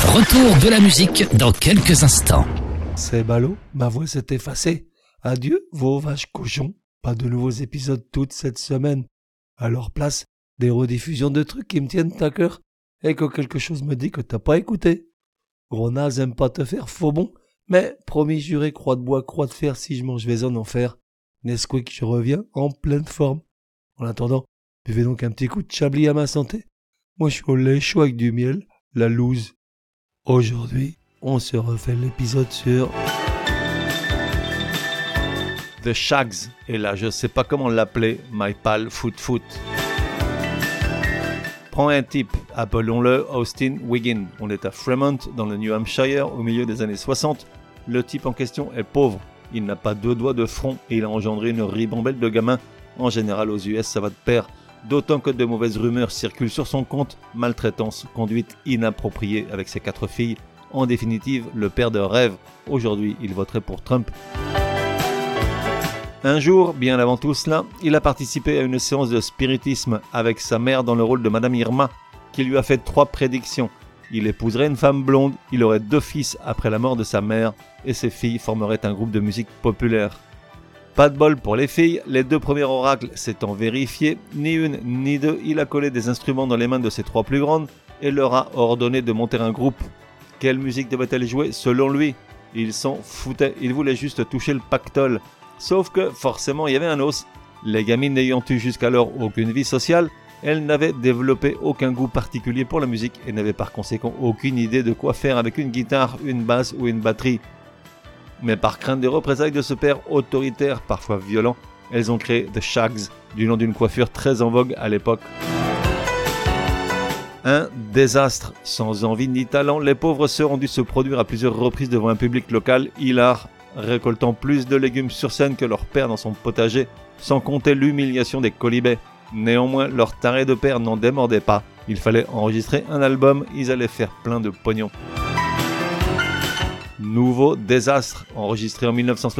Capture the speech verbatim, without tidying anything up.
Retour de la musique dans quelques instants. C'est ballot, ma voix s'est effacée. Adieu, vos vaches cochons. Pas de nouveaux épisodes toute cette semaine. À leur place, des rediffusions de trucs qui me tiennent à cœur et que quelque chose me dit que t'as pas écouté. Gros naze aime pas te faire faux bon, mais promis juré, croix de bois, croix de fer, si je mange vais en enfer. Nesquik, je reviens en pleine forme. En attendant, buvez donc un petit coup de chablis à ma santé. Moi je suis au lait chaud avec du miel, la loose. Aujourd'hui, on se refait l'épisode sur The Shags, et là je sais pas comment l'appeler, My Pal Foot Foot. Prends un type, appelons-le Austin Wiggin. On est à Fremont, dans le New Hampshire, au milieu des années soixante. Le type en question est pauvre, il n'a pas deux doigts de front et il a engendré une ribambelle de gamins. En général aux U S ça va de pair, d'autant que de mauvaises rumeurs circulent sur son compte, maltraitance, conduite inappropriée avec ses quatre filles. En définitive, le père de rêve. Aujourd'hui, il voterait pour Trump. Un jour, bien avant tout cela, il a participé à une séance de spiritisme avec sa mère dans le rôle de Madame Irma, qui lui a fait trois prédictions. Il épouserait une femme blonde, il aurait deux fils après la mort de sa mère, et ses filles formeraient un groupe de musique populaire. Pas de bol pour les filles, les deux premiers oracles s'étant vérifiés, ni une ni deux, il a collé des instruments dans les mains de ses trois plus grandes et leur a ordonné de monter un groupe. Quelle musique devait-elle jouer selon lui? Il s'en foutait, il voulait juste toucher le pactole. Sauf que, forcément, il y avait un os. Les gamines n'ayant eu jusqu'alors aucune vie sociale, elles n'avaient développé aucun goût particulier pour la musique et n'avaient par conséquent aucune idée de quoi faire avec une guitare, une basse ou une batterie. Mais par crainte des représailles de ce père autoritaire, parfois violent, elles ont créé The Shags, du nom d'une coiffure très en vogue à l'époque. Un désastre, sans envie ni talent, les pauvres sœurs ont dû se produire à plusieurs reprises devant un public local hilar, récoltant plus de légumes sur scène que leur père dans son potager, sans compter l'humiliation des colibets. Néanmoins, leur taré de père n'en démordait pas. Il fallait enregistrer un album, ils allaient faire plein de pognon. Nouveau désastre, enregistré en mille neuf cent soixante.